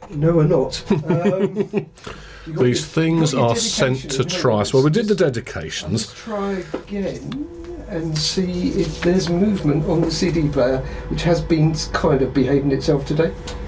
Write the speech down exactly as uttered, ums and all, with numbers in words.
No, we're not. Um, These your, things are sent to Trice. Well, we did the dedications. Let's try again and see if there's movement on the C D player, which has been kind of behaving itself today.